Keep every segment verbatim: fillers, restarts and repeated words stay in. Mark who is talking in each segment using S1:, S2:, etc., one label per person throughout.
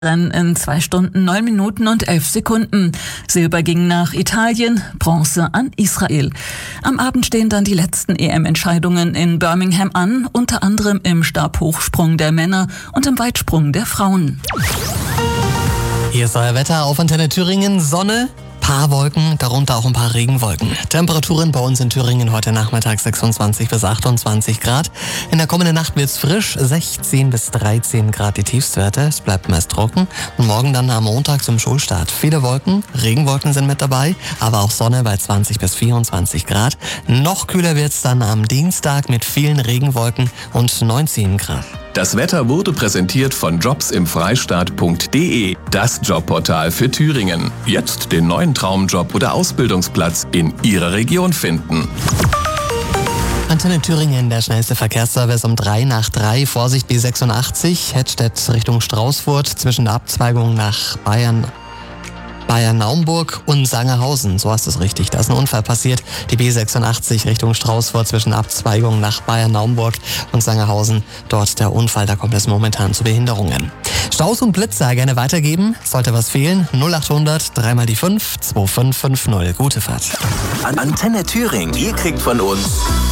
S1: Rennen in zwei Stunden, neun Minuten und elf Sekunden. Silber ging nach Italien, Bronze an Israel. Am Abend stehen dann die letzten E M-Entscheidungen in Birmingham an, unter anderem im Stabhochsprung der Männer und im Weitsprung der Frauen.
S2: Hier ist euer Wetter auf Antenne Thüringen. Sonne, paar Wolken, darunter auch ein paar Regenwolken. Temperaturen bei uns in Thüringen heute Nachmittag sechsundzwanzig bis achtundzwanzig Grad. In der kommenden Nacht wird's frisch, sechzehn bis dreizehn Grad die Tiefstwerte. Es bleibt meist trocken. Und morgen dann am Montag zum Schulstart. Viele Wolken, Regenwolken sind mit dabei, aber auch Sonne bei zwanzig bis vierundzwanzig Grad. Noch kühler wird's dann am Dienstag mit vielen Regenwolken und neunzehn Grad.
S3: Das Wetter wurde präsentiert von jobs im freistaat punkt de, das Jobportal für Thüringen. Jetzt den neuen Traumjob oder Ausbildungsplatz in Ihrer Region finden.
S2: Antenne Thüringen, der schnellste Verkehrsservice um drei nach drei. Vorsicht B sechsundachtzig, Hettstedt Richtung Straußfurt, zwischen der Abzweigung nach Bayern. Bayern-Naumburg und Sangerhausen, so heißt es richtig. Da ist ein Unfall passiert. Die B sechsundachtzig Richtung Straußfurt zwischen Abzweigung nach Bayern-Naumburg und Sangerhausen. Dort der Unfall, da kommt es momentan zu Behinderungen. Staus und Blitzer gerne weitergeben. Sollte was fehlen, null achthundert, dreimal die fünf, zwei fünf fünf null. Gute Fahrt.
S4: Antenne Thüringen, ihr kriegt von uns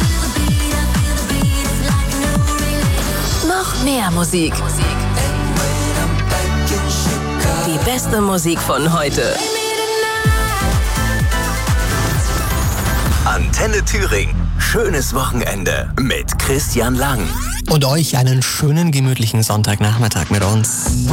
S5: noch mehr Musik. Die beste Musik von heute.
S4: Antenne Thüringen. Schönes Wochenende mit Christian Lang.
S2: Und euch einen schönen, gemütlichen Sonntagnachmittag mit uns.